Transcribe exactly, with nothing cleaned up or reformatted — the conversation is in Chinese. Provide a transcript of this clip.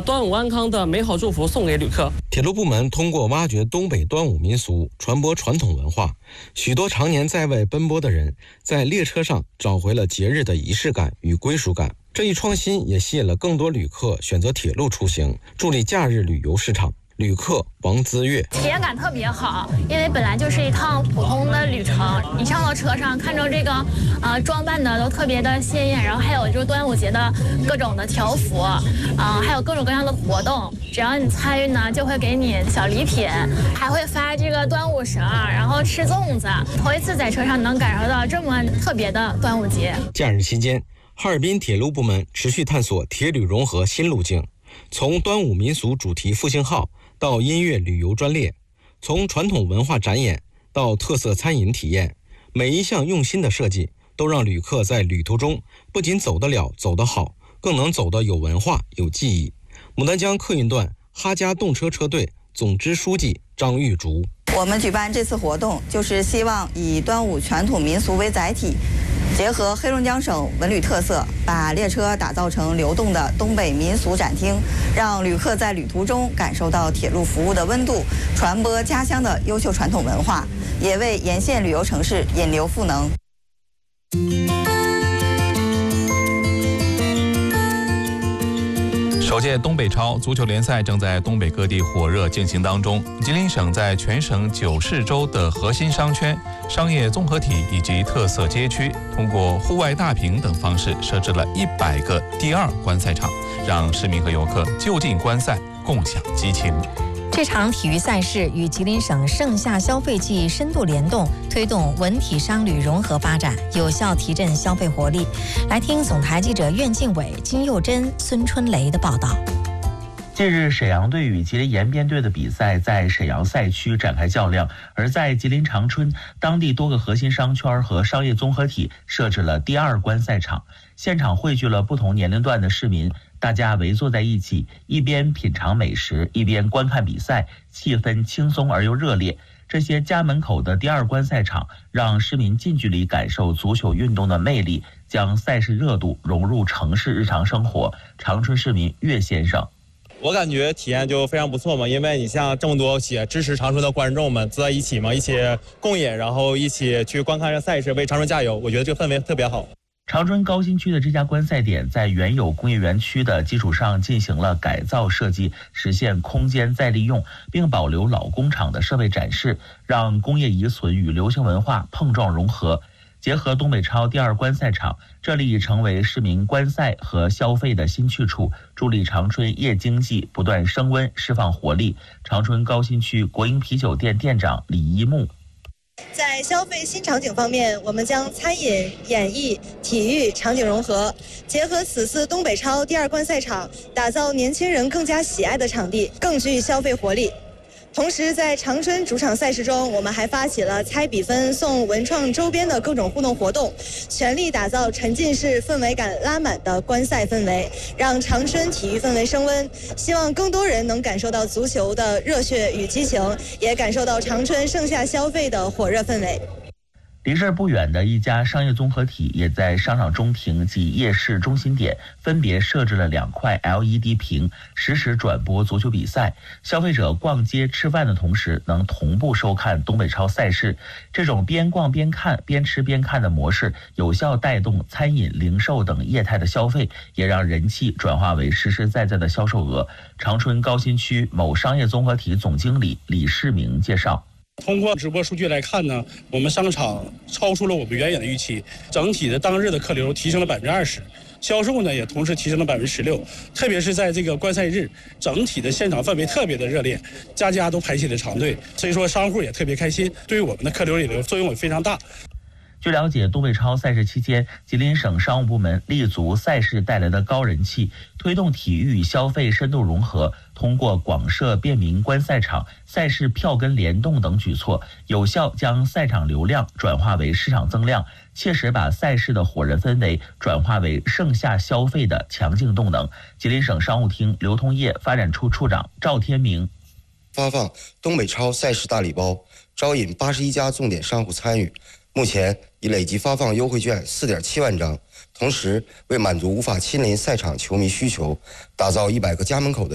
端午安康的美好祝福送给旅客。 铁路部门通过挖掘东北端午民俗，传播传统文化，许多常年在外奔波的人在列车上找回了节日的仪式感与归属感。这一创新也吸引了更多旅客选择铁路出行，助力假日旅游市场。旅客王资月， 体验感特别好，因为本来就是一趟普通的旅程，你上到车上看着这个呃装扮的都特别的鲜艳，然后还有就是端午节的各种的条幅啊、呃，还有各种各样的活动，只要你参与呢，就会给你小礼品，还会发这个端午绳，然后吃粽子。头一次在车上能感受到这么特别的端午节。 假日期间，哈尔滨铁路部门持续探索铁旅融合新路径，从端午民俗主题复兴号到音乐旅游专列，从传统文化展演到特色餐饮体验，每一项用心的设计都让旅客在旅途中不仅走得了走得好，更能走得有文化有记忆。牡丹江客运段哈家动车车队总支书记张玉竹， 我们举办这次活动就是希望以端午传统民俗为载体，结合黑龙江省文旅特色，把列车打造成流动的东北民俗展厅，让旅客在旅途中感受到铁路服务的温度，传播家乡的优秀传统文化，也为沿线旅游城市引流赋能。 首届东北超足球联赛正在东北各地火热进行当中。吉林省在全省九市州的核心商圈、商业综合体以及特色街区，通过户外大屏等方式设置了一百个第二观赛场，让市民和游客就近观赛，共享激情。 这场体育赛事与吉林省盛夏消费季深度联动，推动文体商旅融合发展，有效提振消费活力。来听总台记者苑敬伟、金佑珍、孙春雷的报道。 近日，沈阳队与吉林延边队的比赛在沈阳赛区展开较量，而在吉林长春，当地多个核心商圈和商业综合体设置了第二观赛场，现场汇聚了不同年龄段的市民，大家围坐在一起，一边品尝美食，一边观看比赛，气氛轻松而又热烈。这些家门口的第二观赛场，让市民近距离感受足球运动的魅力，将赛事热度融入城市日常生活。长春市民岳先生， 我感觉体验就非常不错嘛，因为你像这么多些支持长春的观众们坐在一起嘛，一起共饮，然后一起去观看这赛事，为长春加油，我觉得这个氛围特别好。 长春高新区的这家观赛点在原有工业园区的基础上进行了改造设计，实现空间再利用，并保留老工厂的设备展示，让工业遗存与流行文化碰撞融合。结合东北超第二观赛场，这里已成为市民观赛和消费的新去处，助力长春夜经济不断升温，释放活力。长春高新区国营啤酒店店长李一木， 在消费新场景方面，我们将餐饮、演艺、体育场景融合，结合此次东北超第二观赛场，打造年轻人更加喜爱的场地，更具消费活力。同时，在长春主场赛事中，我们还发起了猜比分送文创周边的各种互动活动，全力打造沉浸式氛围感拉满的观赛氛围，让长春体育氛围升温。希望更多人能感受到足球的热血与激情，也感受到长春盛夏消费的火热氛围。 离这儿不远的一家商业综合体也在商场中庭及夜市中心点分别设置了两块 L E D 屏，实时转播足球比赛。消费者逛街吃饭的同时能同步收看东北超赛事。这种边逛边看、边吃边看的模式，有效带动餐饮、零售等业态的消费，也让人气转化为实实在在的销售额。长春高新区某商业综合体总经理李世明介绍。 通过直播数据来看呢，我们商场超出了我们原有的预期，整体的当日的客流提升了百分之二十，销售呢也同时提升了百分之十六。特别是在这个观赛日，整体的现场氛围特别的热烈，家家都排起了长队，所以说商户也特别开心，对于我们的客流引流作用也非常大。 据了解，东北超赛事期间，吉林省商务部门立足赛事带来的高人气，推动体育与消费深度融合，通过广设便民观赛场、赛事票根联动等举措，有效将赛场流量转化为市场增量，切实把赛事的火热氛围转化为盛夏消费的强劲动能。吉林省商务厅流通业发展处处长赵天明， 发放东北超赛事大礼包，招引八十一家重点商户参与。目前已累计发放优惠券 四点七万张，同时为满足无法亲临赛场球迷需求，打造一百个家门口的